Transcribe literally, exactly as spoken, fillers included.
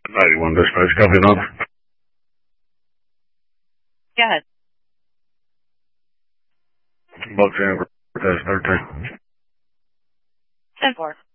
ninety-one dispatch, copy another. Go ahead. Bucks Amber, test thirteen. ten four.